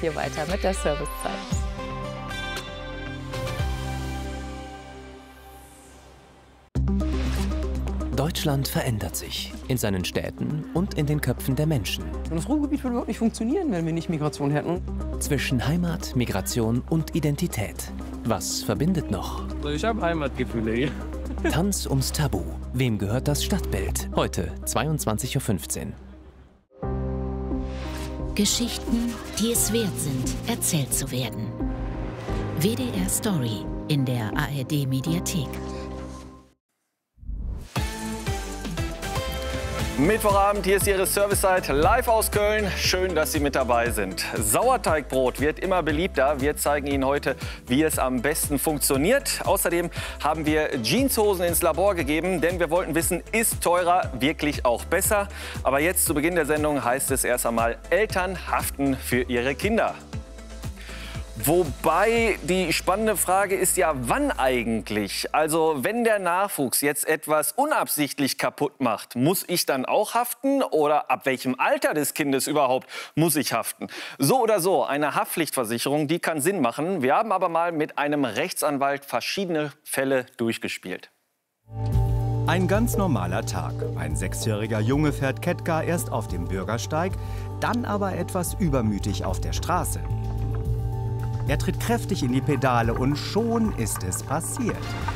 hier weiter mit der Servicezeit. Deutschland verändert sich in seinen Städten und in den Köpfen der Menschen. Das Ruhrgebiet würde überhaupt nicht funktionieren, wenn wir nicht Migration hätten. Zwischen Heimat, Migration und Identität. Was verbindet noch? Ich habe Heimatgefühle hier. Tanz ums Tabu. Wem gehört das Stadtbild? Heute 22:15 Uhr. Geschichten, die es wert sind, erzählt zu werden. WDR Story in der ARD Mediathek. Mittwochabend, hier ist Ihre Servicezeit live aus Köln. Schön, dass Sie mit dabei sind. Sauerteigbrot wird immer beliebter. Wir zeigen Ihnen heute, wie es am besten funktioniert. Außerdem haben wir Jeanshosen ins Labor gegeben, denn wir wollten wissen, ist teurer wirklich auch besser? Aber jetzt zu Beginn der Sendung heißt es erst einmal, Eltern haften für ihre Kinder. Wobei die spannende Frage ist ja, wann eigentlich? Also wenn der Nachwuchs jetzt etwas unabsichtlich kaputt macht, muss ich dann auch haften? Oder ab welchem Alter des Kindes überhaupt muss ich haften? So oder so, eine Haftpflichtversicherung, die kann Sinn machen. Wir haben aber mal mit einem Rechtsanwalt verschiedene Fälle durchgespielt. Ein ganz normaler Tag. Ein 6-jähriger Junge fährt Kettcar erst auf dem Bürgersteig, dann aber etwas übermütig auf der Straße. Er tritt kräftig in die Pedale und schon ist es passiert.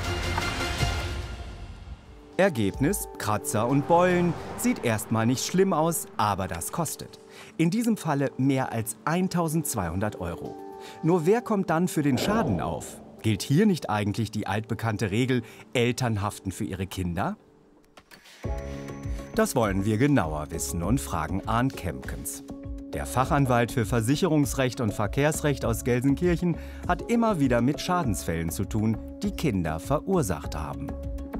Ergebnis: Kratzer und Beulen. Sieht erstmal nicht schlimm aus, aber das kostet. In diesem Falle mehr als 1.200 €. Nur wer kommt dann für den Schaden auf? Gilt hier nicht eigentlich die altbekannte Regel, Eltern haften für ihre Kinder? Das wollen wir genauer wissen und fragen Arndt Kempkens. Der Fachanwalt für Versicherungsrecht und Verkehrsrecht aus Gelsenkirchen hat immer wieder mit Schadensfällen zu tun, die Kinder verursacht haben.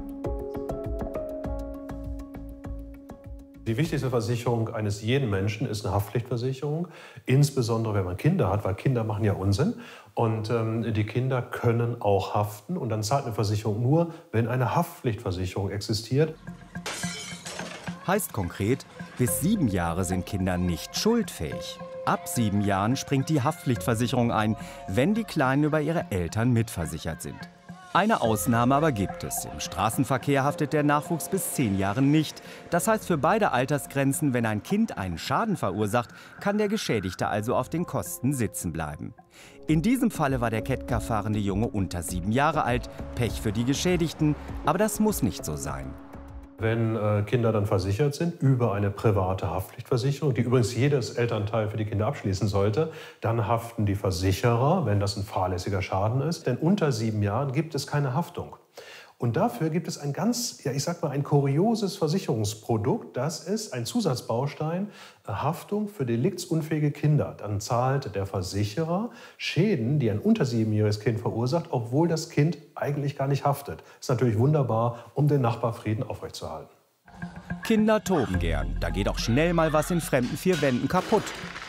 Die wichtigste Versicherung eines jeden Menschen ist eine Haftpflichtversicherung, insbesondere wenn man Kinder hat, weil Kinder machen ja Unsinn. Und die Kinder können auch haften und dann zahlt eine Versicherung nur, wenn eine Haftpflichtversicherung existiert. Heißt konkret, bis 7 Jahre sind Kinder nicht schuldfähig. Ab 7 Jahren springt die Haftpflichtversicherung ein, wenn die Kleinen über ihre Eltern mitversichert sind. Eine Ausnahme aber gibt es. Im Straßenverkehr haftet der Nachwuchs bis 10 Jahren nicht. Das heißt für beide Altersgrenzen, wenn ein Kind einen Schaden verursacht, kann der Geschädigte also auf den Kosten sitzen bleiben. In diesem Falle war der Kettcar fahrende Junge unter 7 Jahre alt. Pech für die Geschädigten, aber das muss nicht so sein. Wenn Kinder dann versichert sind über eine private Haftpflichtversicherung, die übrigens jedes Elternteil für die Kinder abschließen sollte, dann haften die Versicherer, wenn das ein fahrlässiger Schaden ist. Denn unter 7 Jahren gibt es keine Haftung. Und dafür gibt es ein ganz, ja, ich sag mal, ein kurioses Versicherungsprodukt. Das ist ein Zusatzbaustein, Haftung für deliktsunfähige Kinder. Dann zahlt der Versicherer Schäden, die ein unter 7-jähriges Kind verursacht, obwohl das Kind eigentlich gar nicht haftet. Das ist natürlich wunderbar, um den Nachbarfrieden aufrechtzuerhalten. Kinder toben gern. Da geht auch schnell mal was in fremden 4 Wänden kaputt.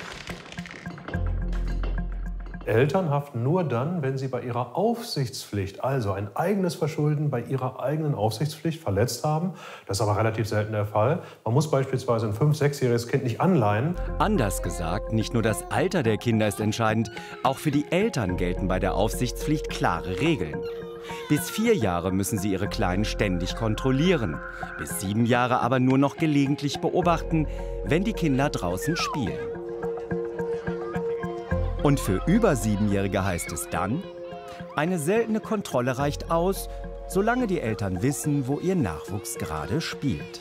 Eltern haften nur dann, wenn sie bei ihrer Aufsichtspflicht, also ein eigenes Verschulden bei ihrer eigenen Aufsichtspflicht verletzt haben. Das ist aber relativ selten der Fall. Man muss beispielsweise ein 5-, 6-jähriges Kind nicht anleihen. Anders gesagt, nicht nur das Alter der Kinder ist entscheidend, auch für die Eltern gelten bei der Aufsichtspflicht klare Regeln. Bis 4 Jahre müssen sie ihre Kleinen ständig kontrollieren, bis 7 Jahre aber nur noch gelegentlich beobachten, wenn die Kinder draußen spielen. Und für über 7-Jährige heißt es dann, eine seltene Kontrolle reicht aus, solange die Eltern wissen, wo ihr Nachwuchs gerade spielt.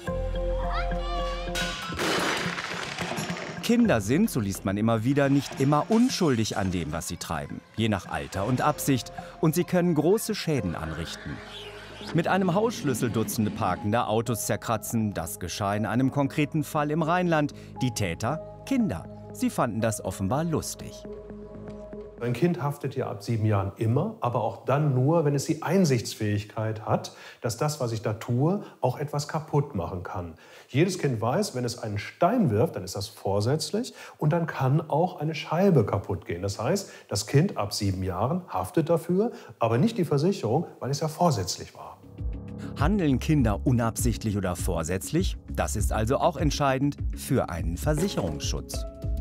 Kinder sind, so liest man immer wieder, nicht immer unschuldig an dem, was sie treiben, je nach Alter und Absicht, und sie können große Schäden anrichten. Mit einem Hausschlüssel Dutzende parkender Autos zerkratzen, das geschah in einem konkreten Fall im Rheinland. Die Täter? Kinder. Sie fanden das offenbar lustig. Ein Kind haftet ja ab 7 Jahren immer, aber auch dann nur, wenn es die Einsichtsfähigkeit hat, dass das, was ich da tue, auch etwas kaputt machen kann. Jedes Kind weiß, wenn es einen Stein wirft, dann ist das vorsätzlich und dann kann auch eine Scheibe kaputt gehen. Das heißt, das Kind ab 7 Jahren haftet dafür, aber nicht die Versicherung, weil es ja vorsätzlich war. Handeln Kinder unabsichtlich oder vorsätzlich? Das ist also auch entscheidend für einen Versicherungsschutz.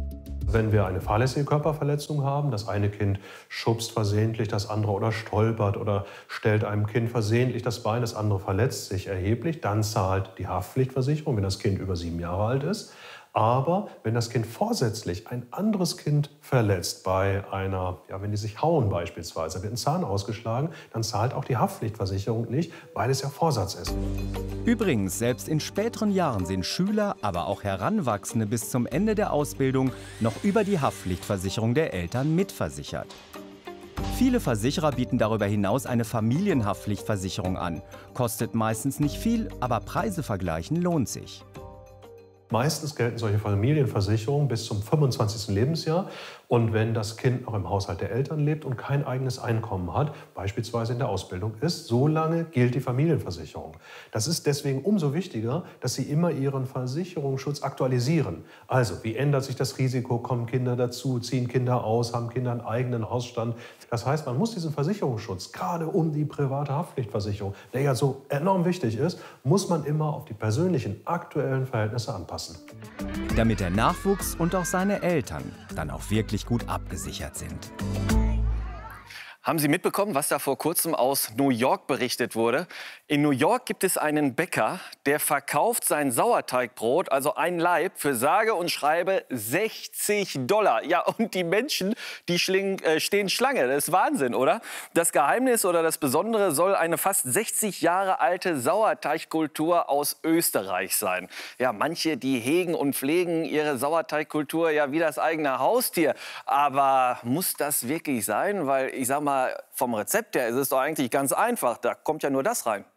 Wenn wir eine fahrlässige Körperverletzung haben, das eine Kind schubst versehentlich das andere oder stolpert oder stellt einem Kind versehentlich das Bein, das andere verletzt sich erheblich, dann zahlt die Haftpflichtversicherung, wenn das Kind über 7 Jahre alt ist. Aber wenn das Kind vorsätzlich ein anderes Kind verletzt, bei einer, wenn die sich hauen beispielsweise, wird ein Zahn ausgeschlagen, dann zahlt auch die Haftpflichtversicherung nicht, weil es ja Vorsatz ist. Übrigens, selbst in späteren Jahren sind Schüler, aber auch Heranwachsende bis zum Ende der Ausbildung noch über die Haftpflichtversicherung der Eltern mitversichert. Viele Versicherer bieten darüber hinaus eine Familienhaftpflichtversicherung an. Kostet meistens nicht viel, aber Preise vergleichen lohnt sich. Meistens gelten solche Familienversicherungen bis zum 25. Lebensjahr. Und wenn das Kind noch im Haushalt der Eltern lebt und kein eigenes Einkommen hat, beispielsweise in der Ausbildung ist, so lange gilt die Familienversicherung. Das ist deswegen umso wichtiger, dass Sie immer Ihren Versicherungsschutz aktualisieren. Also, wie ändert sich das Risiko? Kommen Kinder dazu? Ziehen Kinder aus? Haben Kinder einen eigenen Hausstand? Das heißt, man muss diesen Versicherungsschutz, gerade um die private Haftpflichtversicherung, der ja so enorm wichtig ist, muss man immer auf die persönlichen, aktuellen Verhältnisse anpassen. Damit der Nachwuchs und auch seine Eltern dann auch wirklich gut abgesichert sind. Haben Sie mitbekommen, was da vor kurzem aus New York berichtet wurde? In New York gibt es einen Bäcker, der verkauft sein Sauerteigbrot, also ein Laib, für sage und schreibe $60. Ja, und die Menschen, die stehen Schlange. Das ist Wahnsinn, oder? Das Geheimnis oder das Besondere soll eine fast 60 Jahre alte Sauerteigkultur aus Österreich sein. Ja, manche, die hegen und pflegen ihre Sauerteigkultur ja wie das eigene Haustier. Aber muss das wirklich sein? Weil, ich sag mal, vom Rezept her ist es doch eigentlich ganz einfach. Da kommt ja nur das rein.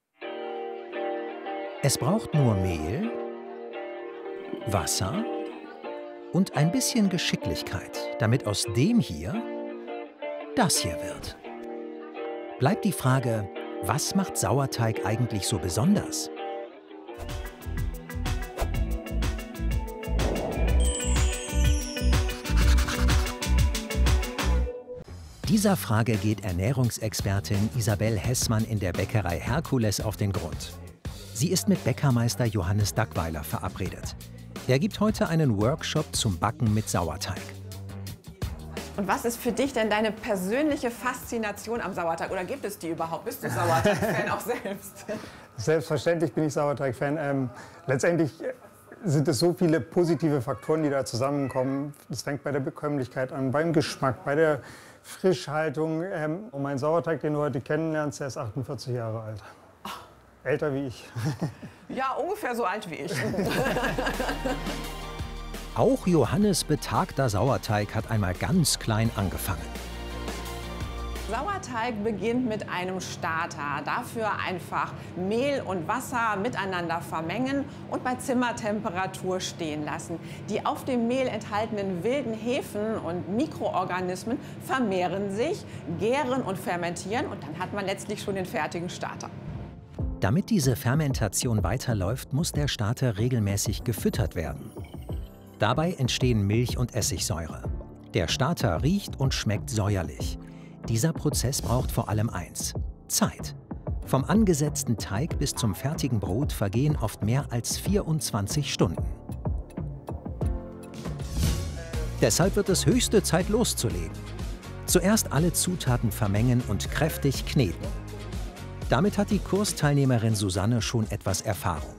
Es braucht nur Mehl, Wasser und ein bisschen Geschicklichkeit, damit aus dem hier das hier wird. Bleibt die Frage, was macht Sauerteig eigentlich so besonders? Dieser Frage geht Ernährungsexpertin Isabel Hessmann in der Bäckerei Herkules auf den Grund. Sie ist mit Bäckermeister Johannes Dackweiler verabredet. Er gibt heute einen Workshop zum Backen mit Sauerteig. Und was ist für dich denn deine persönliche Faszination am Sauerteig? Oder gibt es die überhaupt? Bist du Sauerteig-Fan auch selbst? Selbstverständlich bin ich Sauerteig-Fan. Letztendlich sind es so viele positive Faktoren, die da zusammenkommen. Das fängt bei der Bekömmlichkeit an, beim Geschmack, bei der Frischhaltung. Und mein Sauerteig, den du heute kennenlernst, der ist 48 Jahre alt. Ach. Älter wie ich. Ja, ungefähr so alt wie ich. Auch Johannes' betagter Sauerteig hat einmal ganz klein angefangen. Sauerteig beginnt mit einem Starter. Dafür einfach Mehl und Wasser miteinander vermengen und bei Zimmertemperatur stehen lassen. Die auf dem Mehl enthaltenen wilden Hefen und Mikroorganismen vermehren sich, gären und fermentieren und dann hat man letztlich schon den fertigen Starter. Damit diese Fermentation weiterläuft, muss der Starter regelmäßig gefüttert werden. Dabei entstehen Milch und Essigsäure. Der Starter riecht und schmeckt säuerlich. Dieser Prozess braucht vor allem eins: Zeit. Vom angesetzten Teig bis zum fertigen Brot vergehen oft mehr als 24 Stunden. Deshalb wird es höchste Zeit loszulegen. Zuerst alle Zutaten vermengen und kräftig kneten. Damit hat die Kursteilnehmerin Susanne schon etwas Erfahrung.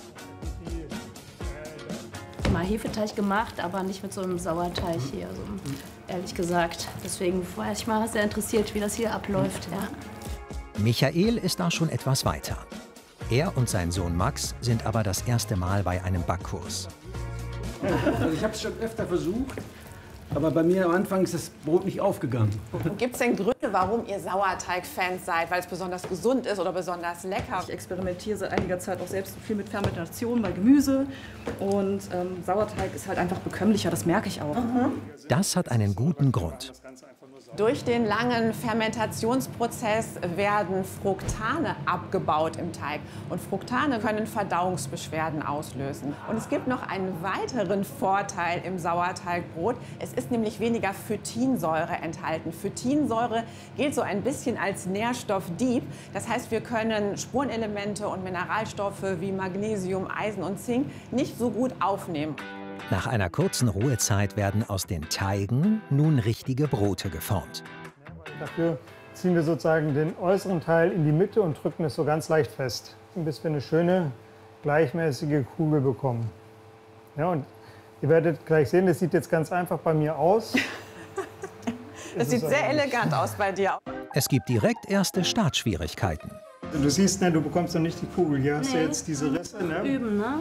Mal Hefeteig gemacht, aber nicht mit so einem Sauerteig hier, also, ehrlich gesagt. Deswegen war ich mal sehr interessiert, wie das hier abläuft. Ja. Michael ist da schon etwas weiter. Er und sein Sohn Max sind aber das erste Mal bei einem Backkurs. Also ich habe es schon öfter versucht, aber bei mir am Anfang ist das Brot nicht aufgegangen. Gibt es denn Gründe, warum ihr Sauerteig-Fans seid? Weil es besonders gesund ist oder besonders lecker? Ich experimentiere seit einiger Zeit auch selbst viel mit Fermentation bei Gemüse. Und Sauerteig ist halt einfach bekömmlicher, das merke ich auch. Das hat einen guten Grund. Durch den langen Fermentationsprozess werden Fructane abgebaut im Teig. Und Fructane können Verdauungsbeschwerden auslösen. Und es gibt noch einen weiteren Vorteil im Sauerteigbrot. Es ist nämlich weniger Phytinsäure enthalten. Phytinsäure gilt so ein bisschen als Nährstoffdieb. Das heißt, wir können Spurenelemente und Mineralstoffe wie Magnesium, Eisen und Zink nicht so gut aufnehmen. Nach einer kurzen Ruhezeit werden aus den Teigen nun richtige Brote geformt. Dafür ziehen wir sozusagen den äußeren Teil in die Mitte und drücken es so ganz leicht fest, bis wir eine schöne, gleichmäßige Kugel bekommen. Ja, und ihr werdet gleich sehen, das sieht jetzt ganz einfach bei mir aus. Das sieht sehr elegant aus bei dir. Es gibt direkt erste Startschwierigkeiten. Du siehst, ne, du bekommst noch nicht die Kugel. Hier hast du jetzt diese Risse. Ne? Üben, ne?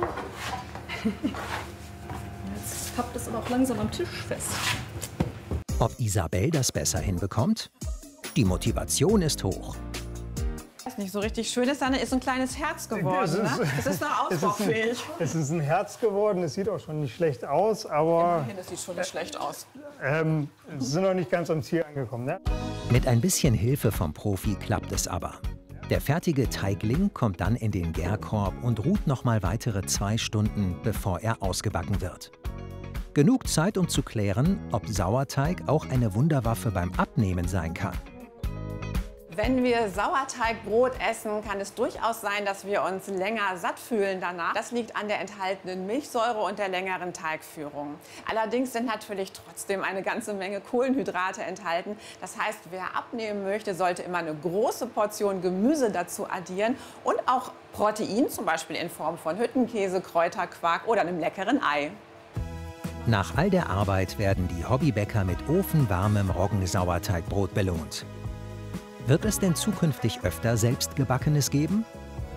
Jetzt pappt es aber auch langsam am Tisch fest. Ob Isabel das besser hinbekommt? Die Motivation ist hoch. Was nicht so richtig schön ist, dann ist so ein kleines Herz geworden. Es ist noch ausbaufähig. Es ist ein Herz geworden, es sieht auch schon nicht schlecht aus, aber Immerhin, das sieht schon nicht schlecht aus. es sind noch nicht ganz am Ziel angekommen. Ne? Mit ein bisschen Hilfe vom Profi klappt es aber. Der fertige Teigling kommt dann in den Gärkorb und ruht noch mal weitere 2 Stunden, bevor er ausgebacken wird. Genug Zeit, um zu klären, ob Sauerteig auch eine Wunderwaffe beim Abnehmen sein kann. Wenn wir Sauerteigbrot essen, kann es durchaus sein, dass wir uns länger satt fühlen danach. Das liegt an der enthaltenen Milchsäure und der längeren Teigführung. Allerdings sind natürlich trotzdem eine ganze Menge Kohlenhydrate enthalten. Das heißt, wer abnehmen möchte, sollte immer eine große Portion Gemüse dazu addieren und auch Protein, zum Beispiel in Form von Hüttenkäse, Kräuterquark oder einem leckeren Ei. Nach all der Arbeit werden die Hobbybäcker mit ofenwarmem Roggensauerteigbrot belohnt. Wird es denn zukünftig öfter selbstgebackenes geben?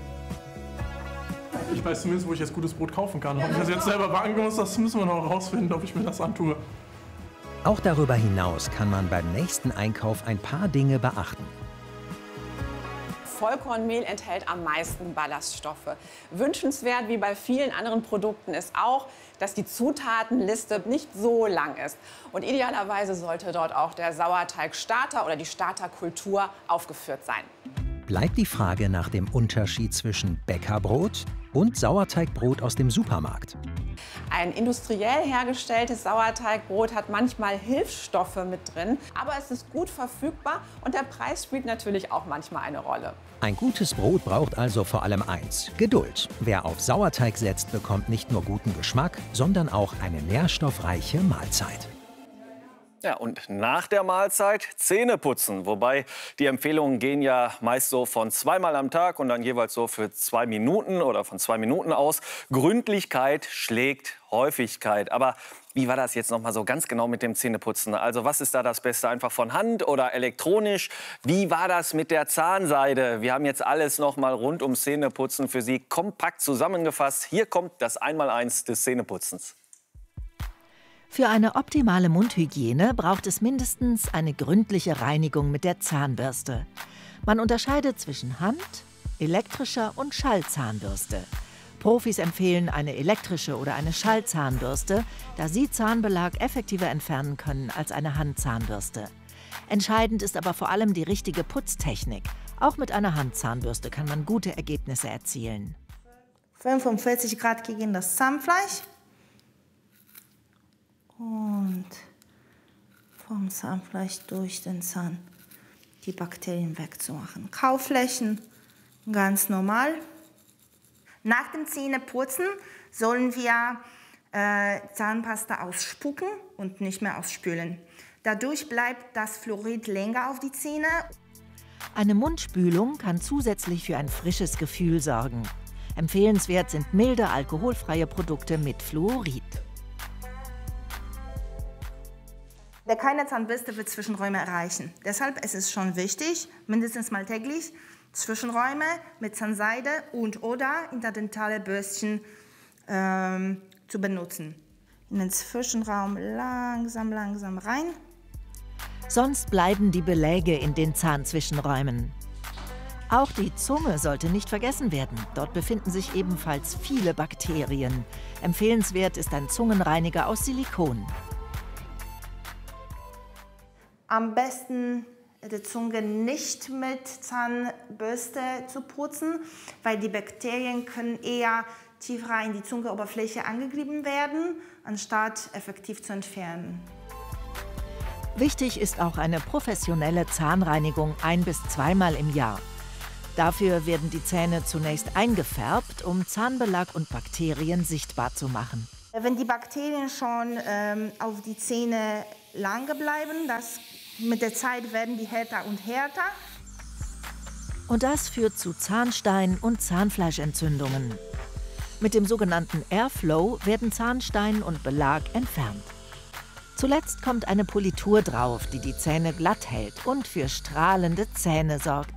Ich weiß zumindest, wo ich jetzt gutes Brot kaufen kann. Ob ich das jetzt selber backen muss, das müssen wir noch herausfinden, ob ich mir das antue. Auch darüber hinaus kann man beim nächsten Einkauf ein paar Dinge beachten. Vollkornmehl enthält am meisten Ballaststoffe. Wünschenswert wie bei vielen anderen Produkten ist auch, dass die Zutatenliste nicht so lang ist. Und idealerweise sollte dort auch der Sauerteigstarter oder die Starterkultur aufgeführt sein. Bleibt die Frage nach dem Unterschied zwischen Bäckerbrot und Sauerteigbrot aus dem Supermarkt. Ein industriell hergestelltes Sauerteigbrot hat manchmal Hilfsstoffe mit drin, aber es ist gut verfügbar und der Preis spielt natürlich auch manchmal eine Rolle. Ein gutes Brot braucht also vor allem eins: Geduld. Wer auf Sauerteig setzt, bekommt nicht nur guten Geschmack, sondern auch eine nährstoffreiche Mahlzeit. Ja, und nach der Mahlzeit Zähne putzen. Wobei die Empfehlungen gehen ja meist so von 2-mal am Tag und dann jeweils so für 2 Minuten oder von 2 Minuten aus. Gründlichkeit schlägt Häufigkeit. Aber wie war das jetzt noch mal so ganz genau mit dem Zähneputzen? Also was ist da das Beste? Einfach von Hand oder elektronisch? Wie war das mit der Zahnseide? Wir haben jetzt alles noch mal rund ums Zähneputzen für Sie kompakt zusammengefasst. Hier kommt das Einmaleins des Zähneputzens. Für eine optimale Mundhygiene braucht es mindestens eine gründliche Reinigung mit der Zahnbürste. Man unterscheidet zwischen Hand-, elektrischer und Schallzahnbürste. Profis empfehlen eine elektrische oder eine Schallzahnbürste, da sie Zahnbelag effektiver entfernen können als eine Handzahnbürste. Entscheidend ist aber vor allem die richtige Putztechnik. Auch mit einer Handzahnbürste kann man gute Ergebnisse erzielen. 45 Grad gegen das Zahnfleisch. Und vom Zahnfleisch durch den Zahn die Bakterien wegzumachen. Kauflächen ganz normal. Nach dem Zähneputzen sollen wir Zahnpasta ausspucken und nicht mehr ausspülen. Dadurch bleibt das Fluorid länger auf die Zähne. Eine Mundspülung kann zusätzlich für ein frisches Gefühl sorgen. Empfehlenswert sind milde, alkoholfreie Produkte mit Fluorid. Keine Zahnbürste wird Zwischenräume erreichen. Deshalb ist es schon wichtig, mindestens mal täglich Zwischenräume mit Zahnseide und/oder interdentale Bürstchen zu benutzen. In den Zwischenraum langsam rein. Sonst bleiben die Beläge in den Zahnzwischenräumen. Auch die Zunge sollte nicht vergessen werden. Dort befinden sich ebenfalls viele Bakterien. Empfehlenswert ist ein Zungenreiniger aus Silikon. Am besten die Zunge nicht mit Zahnbürste zu putzen, weil die Bakterien können eher tiefer in die Zungeoberfläche angegriffen werden, anstatt effektiv zu entfernen. Wichtig ist auch eine professionelle Zahnreinigung 1- bis 2-mal im Jahr. Dafür werden die Zähne zunächst eingefärbt, um Zahnbelag und Bakterien sichtbar zu machen. Wenn die Bakterien schon auf die Zähne lange bleiben, mit der Zeit werden die härter und härter. Und das führt zu Zahnstein- und Zahnfleischentzündungen. Mit dem sogenannten Airflow werden Zahnstein und Belag entfernt. Zuletzt kommt eine Politur drauf, die die Zähne glatt hält und für strahlende Zähne sorgt.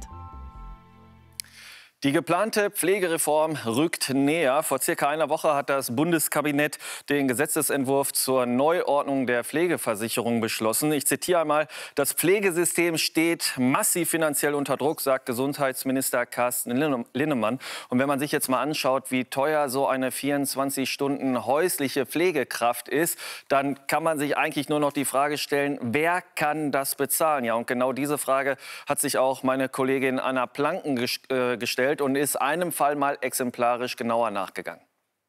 Die geplante Pflegereform rückt näher. Vor circa einer Woche hat das Bundeskabinett den Gesetzesentwurf zur Neuordnung der Pflegeversicherung beschlossen. Ich zitiere einmal: Das Pflegesystem steht massiv finanziell unter Druck, sagt Gesundheitsminister Carsten Linnemann. Und wenn man sich jetzt mal anschaut, wie teuer so eine 24 Stunden häusliche Pflegekraft ist, dann kann man sich eigentlich nur noch die Frage stellen, wer kann das bezahlen? Ja, und genau diese Frage hat sich auch meine Kollegin Anna Planken gestellt und ist einem Fall mal exemplarisch genauer nachgegangen.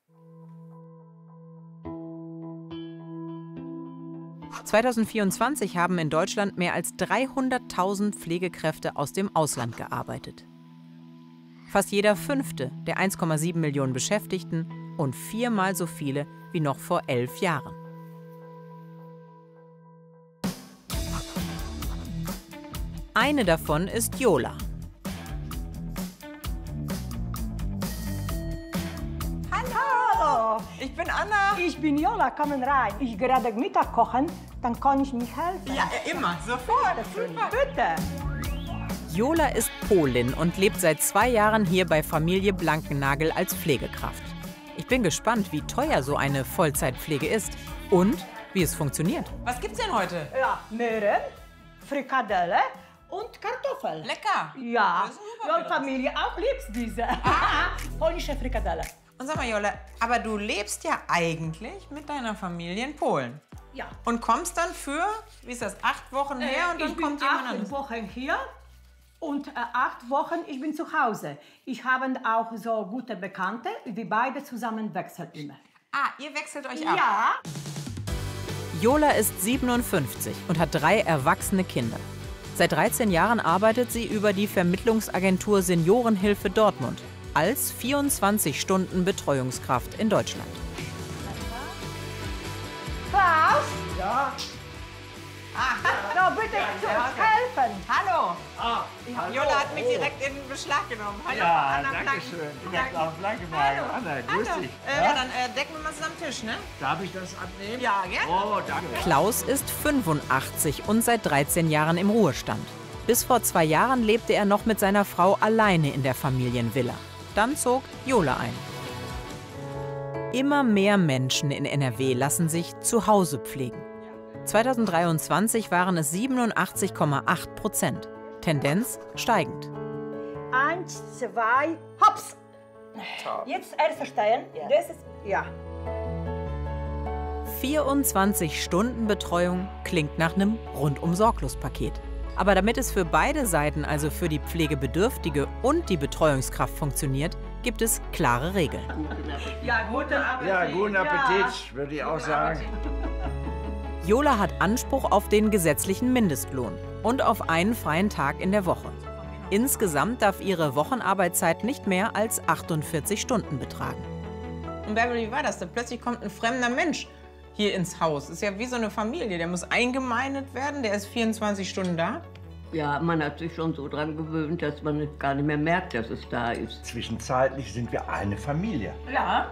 (2024) haben in Deutschland mehr als 300.000 Pflegekräfte aus dem Ausland gearbeitet. Fast jeder Fünfte der 1,7 Millionen Beschäftigten und 4-mal so viele wie noch vor 11 Jahren. Eine davon ist Jola. Hallo, ich bin Anna. Ich bin Jola, kommen rein. Ich gerade Mittag kochen, dann kann ich mich helfen. Ja, immer, sofort. Super. Bitte. Jola ist Polin und lebt seit 2 Jahren hier bei Familie Blankennagel als Pflegekraft. Ich bin gespannt, wie teuer so eine Vollzeitpflege ist und wie es funktioniert. Was gibt's denn heute? Ja, Möhren, Frikadelle und Kartoffeln. Lecker. Ja, und Familie auch liebt diese. Polnische Frikadelle. Und sag mal, Jola, aber du lebst ja eigentlich mit deiner Familie in Polen. Ja. Und kommst dann für, wie ist das, 8 Wochen her und dann kommt jemand anderes? Ich bin 8 Wochen hier und 8 Wochen ich bin zu Hause. Ich habe auch so gute Bekannte, wir beide zusammen wechseln immer. Ah, ihr wechselt euch ab? Ja. Jola ist 57 und hat 3 erwachsene Kinder. Seit 13 Jahren arbeitet sie über die Vermittlungsagentur Seniorenhilfe Dortmund als 24-Stunden-Betreuungskraft in Deutschland. Klaus? Ja. So, bitte helfen. Hallo. Hallo. Jola hat mich direkt in Beschlag genommen. Hallo, Ja, Anna danke schön. Ich habe auch Blankenwagen. Anna, grüß dich. Ja, dann decken wir mal zusammen am Tisch, ne? Darf ich das abnehmen? Ja, gerne. Oh, danke. Klaus ist 85 und seit 13 Jahren im Ruhestand. Bis vor 2 Jahren lebte er noch mit seiner Frau alleine in der Familienvilla. Dann zog Jola ein. Immer mehr Menschen in NRW lassen sich zu Hause pflegen. 2023 waren es 87,8%. Tendenz steigend. 1, 2, hops. Jetzt erste stellen. Das ist, ja. 24-Stunden-Betreuung klingt nach einem Rundum-Sorglos-Paket. Aber damit es für beide Seiten, also für die Pflegebedürftige und die Betreuungskraft funktioniert, gibt es klare Regeln. Ja, guten Appetit. Ja, guten Appetit, würde ich auch sagen. Jola hat Anspruch auf den gesetzlichen Mindestlohn und auf einen freien Tag in der Woche. Insgesamt darf ihre Wochenarbeitszeit nicht mehr als 48 Stunden betragen. Und Beverly, wie war das denn? Plötzlich kommt ein fremder Mensch hier ins Haus. Ist ja wie so eine Familie. Der muss eingemeindet werden, der ist 24 Stunden da. Ja, man hat sich schon so dran gewöhnt, dass man gar nicht mehr merkt, dass es da ist. Zwischenzeitlich sind wir eine Familie. Ja.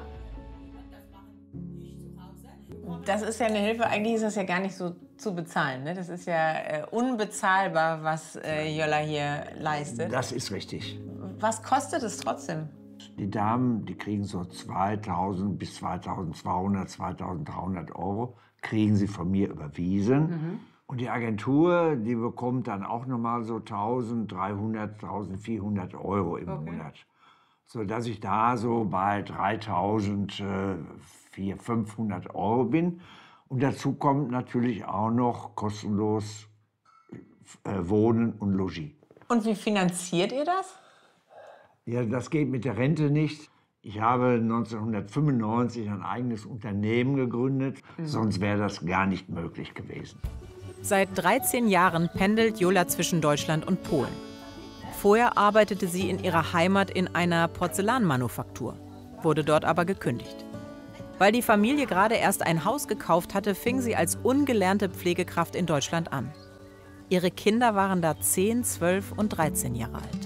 Das ist ja eine Hilfe, eigentlich ist das ja gar nicht so zu bezahlen. Ne? Das ist ja unbezahlbar, was Jola hier leistet. Das ist richtig. Was kostet es trotzdem? Die Damen, die kriegen so 2.000 bis 2.200, 2.300 Euro, kriegen sie von mir überwiesen. Mhm. Und die Agentur, die bekommt dann auch nochmal so 1.300, 1.400 Euro im Monat. Sodass ich da so bei 3.400, 500 Euro bin. Und dazu kommt natürlich auch noch kostenlos Wohnen und Logis. Und wie finanziert ihr das? Ja, das geht mit der Rente nicht. Ich habe 1995 ein eigenes Unternehmen gegründet, sonst wäre das gar nicht möglich gewesen. Seit 13 Jahren pendelt Jola zwischen Deutschland und Polen. Vorher arbeitete sie in ihrer Heimat in einer Porzellanmanufaktur, wurde dort aber gekündigt. Weil die Familie gerade erst ein Haus gekauft hatte, fing sie als ungelernte Pflegekraft in Deutschland an. Ihre Kinder waren da 10, 12 und 13 Jahre alt.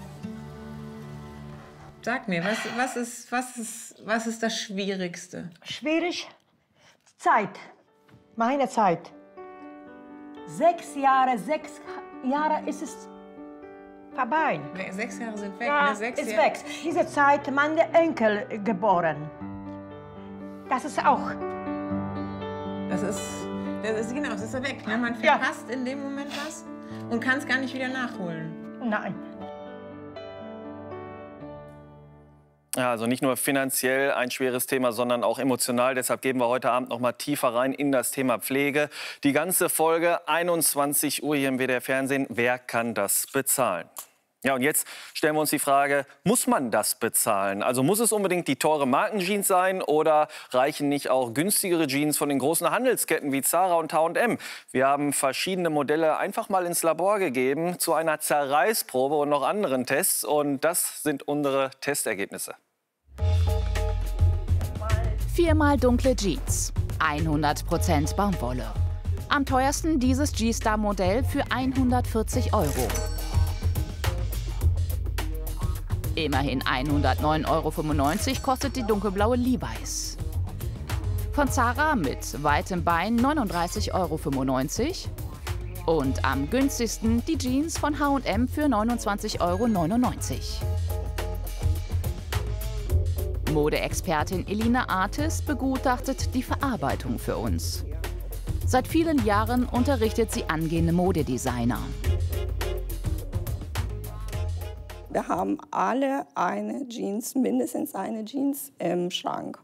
Sag mir, was ist das Schwierigste? Schwierig? Zeit. Meine Zeit. 6 Jahre ist es vorbei. 6 Jahre sind weg, Ja, ne? 6 ist Jahre. weg. Diese Zeit meine Enkel geboren. Das ist auch. Das ist genau, das ist ja weg. Ne? Man verpasst in dem Moment was und kann es gar nicht wieder nachholen. Nein. Ja, also nicht nur finanziell ein schweres Thema, sondern auch emotional. Deshalb gehen wir heute Abend noch mal tiefer rein in das Thema Pflege. Die ganze Folge, 21 Uhr hier im WDR Fernsehen. Wer kann das bezahlen? Ja, und jetzt stellen wir uns die Frage, muss man das bezahlen? Also muss es unbedingt die teure Markenjeans sein oder reichen nicht auch günstigere Jeans von den großen Handelsketten wie Zara und H&M? Wir haben verschiedene Modelle einfach mal ins Labor gegeben zu einer Zerreißprobe und noch anderen Tests. Und das sind unsere Testergebnisse. 4-mal dunkle Jeans, 100% Baumwolle. Am teuersten dieses G-Star-Modell für 140 €. Immerhin 109,95 € kostet die dunkelblaue Levi's. Von Zara mit weitem Bein 39,95 € und am günstigsten die Jeans von H&M für 29,99 €. Modeexpertin Elina Artis begutachtet die Verarbeitung für uns. Seit vielen Jahren unterrichtet sie angehende Modedesigner. Wir haben alle mindestens eine Jeans im Schrank.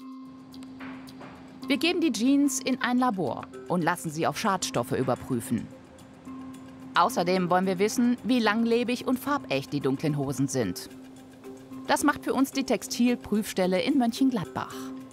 Wir geben die Jeans in ein Labor und lassen sie auf Schadstoffe überprüfen. Außerdem wollen wir wissen, wie langlebig und farbecht die dunklen Hosen sind. Das macht für uns die Textilprüfstelle in Mönchengladbach.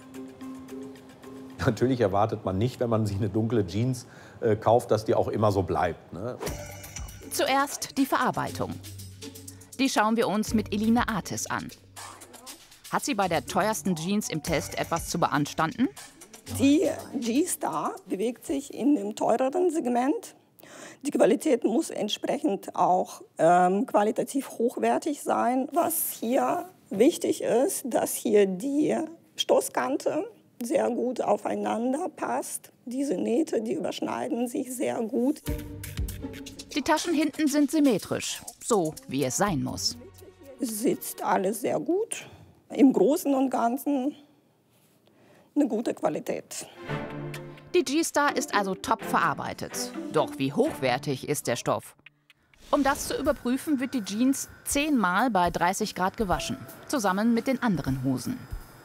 Natürlich erwartet man nicht, wenn man sich eine dunkle Jeans kauft, dass die auch immer so bleibt, ne? Zuerst die Verarbeitung. Die schauen wir uns mit Elina Artis an. Hat sie bei der teuersten Jeans im Test etwas zu beanstanden? Die G-Star bewegt sich in dem teureren Segment. Die Qualität muss entsprechend auch qualitativ hochwertig sein. Was hier wichtig ist, dass hier die Stoßkante sehr gut aufeinander passt. Diese Nähte, die überschneiden sich sehr gut. Die Taschen hinten sind symmetrisch, so wie es sein muss. Sitzt alles sehr gut. Im Großen und Ganzen eine gute Qualität. Die G-Star ist also top verarbeitet. Doch wie hochwertig ist der Stoff? Um das zu überprüfen, wird die Jeans 10-mal bei 30 Grad gewaschen, zusammen mit den anderen Hosen.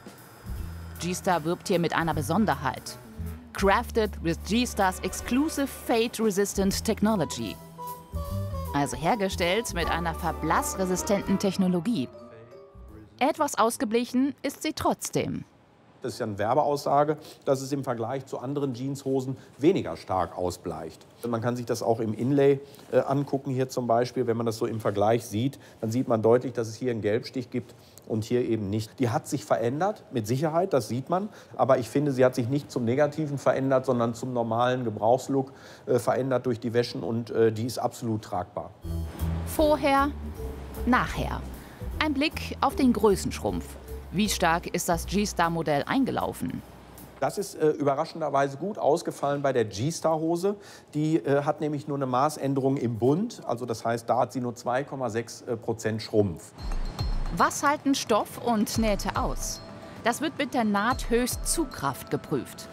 G-Star wirbt hier mit einer Besonderheit. Crafted with G-Stars exclusive fade-resistant technology. Also hergestellt mit einer verblassresistenten Technologie. Etwas ausgeblichen ist sie trotzdem. Das ist ja eine Werbeaussage, dass es im Vergleich zu anderen Jeanshosen weniger stark ausbleicht. Man kann sich das auch im Inlay angucken, hier zum Beispiel. Wenn man das so im Vergleich sieht, dann sieht man deutlich, dass es hier einen Gelbstich gibt und hier eben nicht. Die hat sich verändert, mit Sicherheit, das sieht man. Aber ich finde, sie hat sich nicht zum Negativen verändert, sondern zum normalen Gebrauchslook verändert durch die Wäschen. Und die ist absolut tragbar. Vorher, nachher. Ein Blick auf den Größenschrumpf. Wie stark ist das G-Star-Modell eingelaufen? Das ist überraschenderweise gut ausgefallen bei der G-Star-Hose. Die hat nämlich nur eine Maßänderung im Bund. Also das heißt, da hat sie nur 2,6% Schrumpf. Was halten Stoff und Nähte aus? Das wird mit der Nahthöchstzugkraft geprüft.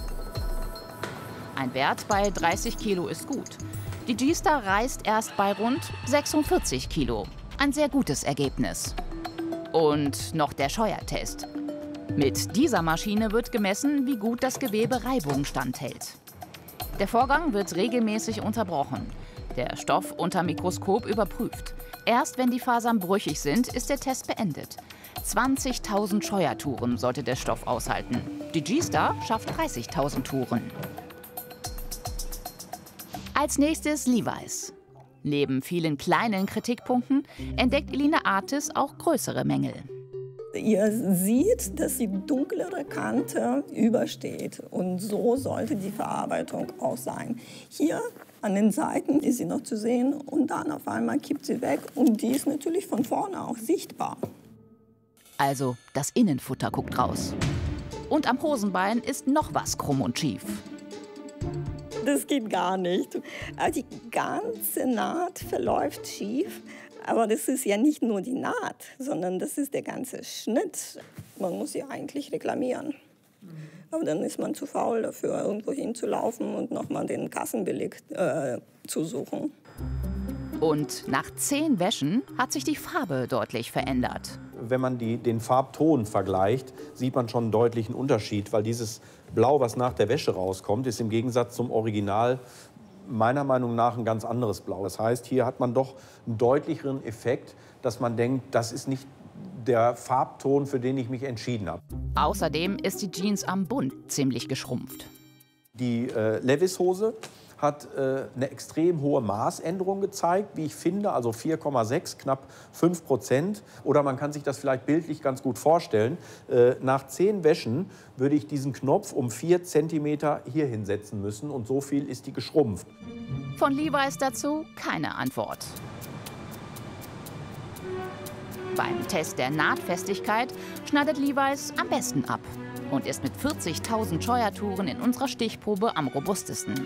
Ein Wert bei 30 Kilo ist gut. Die G-Star reißt erst bei rund 46 Kilo. Ein sehr gutes Ergebnis. Und noch der Scheuertest. Mit dieser Maschine wird gemessen, wie gut das Gewebe Reibung standhält. Der Vorgang wird regelmäßig unterbrochen. Der Stoff unter Mikroskop überprüft. Erst wenn die Fasern brüchig sind, ist der Test beendet. 20.000 Scheuertouren sollte der Stoff aushalten. Die G-Star schafft 30.000 Touren. Als nächstes Levi's. Neben vielen kleinen Kritikpunkten entdeckt Elina Artis auch größere Mängel. Ihr seht, dass die dunklere Kante übersteht und so sollte die Verarbeitung auch sein. Hier an den Seiten ist sie noch zu sehen und dann auf einmal kippt sie weg und die ist natürlich von vorne auch sichtbar. Also das Innenfutter guckt raus. Und am Hosenbein ist noch was krumm und schief. Das geht gar nicht. Die ganze Naht verläuft schief. Aber das ist ja nicht nur die Naht, sondern das ist der ganze Schnitt. Man muss sie eigentlich reklamieren. Aber dann ist man zu faul dafür, irgendwo hinzulaufen und nochmal den Kassenbeleg zu suchen. Und nach 10 Wäschen hat sich die Farbe deutlich verändert. Wenn man den Farbton vergleicht, sieht man schon einen deutlichen Unterschied, weil dieses Blau, was nach der Wäsche rauskommt, ist im Gegensatz zum Original meiner Meinung nach ein ganz anderes Blau. Das heißt, hier hat man doch einen deutlicheren Effekt, dass man denkt, das ist nicht der Farbton, für den ich mich entschieden habe. Außerdem ist die Jeans am Bund ziemlich geschrumpft. Die Levis-Hose hat eine extrem hohe Maßänderung gezeigt, wie ich finde, also 4,6, knapp 5%. Oder man kann sich das vielleicht bildlich ganz gut vorstellen. Nach 10 Wäschen würde ich diesen Knopf um 4 cm hier hinsetzen müssen und so viel ist die geschrumpft. Von Levi's dazu keine Antwort. Beim Test der Nahtfestigkeit schneidet Levi's am besten ab und ist mit 40.000 Scheuertouren in unserer Stichprobe am robustesten.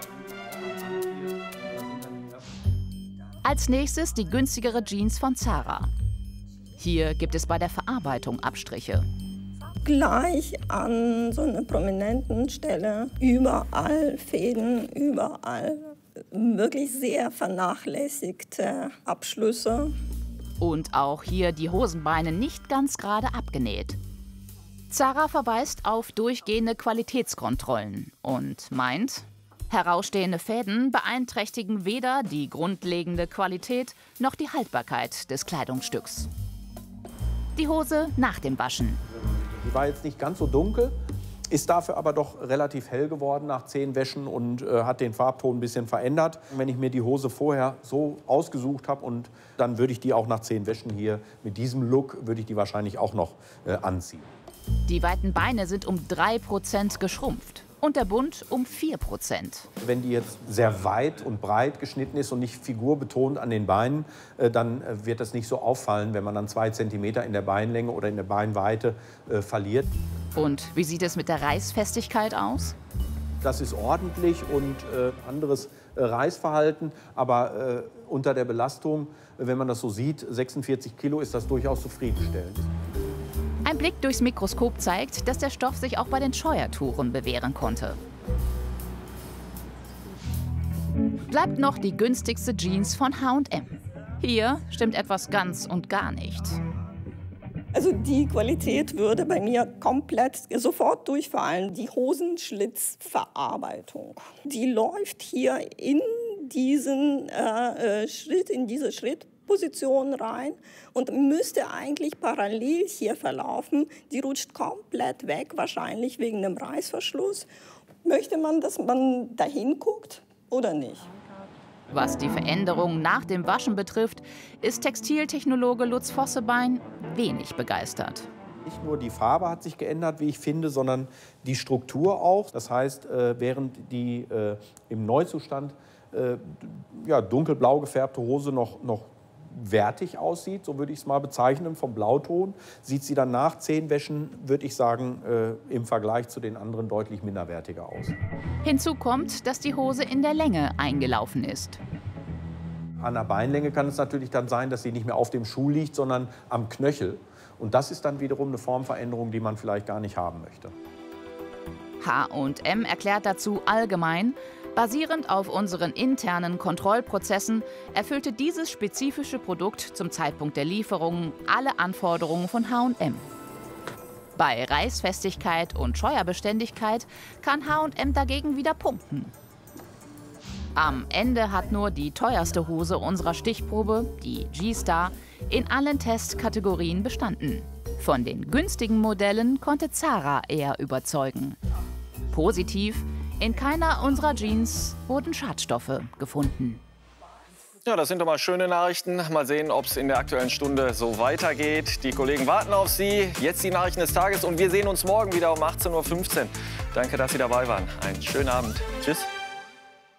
Als nächstes die günstigere Jeans von Zara. Hier gibt es bei der Verarbeitung Abstriche. Gleich an so einer prominenten Stelle, überall Fäden, überall wirklich sehr vernachlässigte Abschlüsse. Und auch hier die Hosenbeine nicht ganz gerade abgenäht. Zara verweist auf durchgehende Qualitätskontrollen und meint, herausstehende Fäden beeinträchtigen weder die grundlegende Qualität noch die Haltbarkeit des Kleidungsstücks. Die Hose nach dem Waschen. Die war jetzt nicht ganz so dunkel, ist dafür aber doch relativ hell geworden nach 10 Wäschen und hat den Farbton ein bisschen verändert. Wenn ich mir die Hose vorher so ausgesucht habe, und dann würde ich die auch nach 10 Wäschen hier mit diesem Look, würde ich die wahrscheinlich auch noch anziehen. Die weiten Beine sind um 3% geschrumpft und der Bund um 4%. Wenn die jetzt sehr weit und breit geschnitten ist und nicht figurbetont an den Beinen, dann wird das nicht so auffallen, wenn man dann 2 cm in der Beinlänge oder in der Beinweite verliert. Und wie sieht es mit der Reißfestigkeit aus? Das ist ordentlich und anderes Reißverhalten, aber unter der Belastung, wenn man das so sieht, 46 Kilo, ist das durchaus zufriedenstellend. Ein Blick durchs Mikroskop zeigt, dass der Stoff sich auch bei den Scheuertouren bewähren konnte. Bleibt noch die günstigste Jeans von H&M. Hier stimmt etwas ganz und gar nicht. Also die Qualität würde bei mir komplett sofort durchfallen. Die Hosenschlitzverarbeitung, die läuft hier in diesen Schritt, in diese Schrittposition rein und müsste eigentlich parallel hier verlaufen. Die rutscht komplett weg, wahrscheinlich wegen dem Reißverschluss. Möchte man, dass man dahin guckt oder nicht? Was die Veränderung nach dem Waschen betrifft, ist Textiltechnologe Lutz Vossebein wenig begeistert. Nicht nur die Farbe hat sich geändert, wie ich finde, sondern die Struktur auch. Das heißt, während die im Neuzustand dunkelblau gefärbte Hose noch wertig aussieht, so würde ich es mal bezeichnen, vom Blauton, sieht sie dann nach 10 Wäschen, würde ich sagen, im Vergleich zu den anderen deutlich minderwertiger aus. Hinzu kommt, dass die Hose in der Länge eingelaufen ist. An der Beinlänge kann es natürlich dann sein, dass sie nicht mehr auf dem Schuh liegt, sondern am Knöchel. Und das ist dann wiederum eine Formveränderung, die man vielleicht gar nicht haben möchte. H&M erklärt dazu allgemein, basierend auf unseren internen Kontrollprozessen erfüllte dieses spezifische Produkt zum Zeitpunkt der Lieferung alle Anforderungen von H&M. Bei Reißfestigkeit und Scheuerbeständigkeit kann H&M dagegen wieder punkten. Am Ende hat nur die teuerste Hose unserer Stichprobe, die G-Star, in allen Testkategorien bestanden. Von den günstigen Modellen konnte Zara eher überzeugen. Positiv: in keiner unserer Jeans wurden Schadstoffe gefunden. Ja, das sind doch mal schöne Nachrichten. Mal sehen, ob es in der Aktuellen Stunde so weitergeht. Die Kollegen warten auf Sie. Jetzt die Nachrichten des Tages und wir sehen uns morgen wieder um 18:15 Uhr. Danke, dass Sie dabei waren. Einen schönen Abend. Tschüss.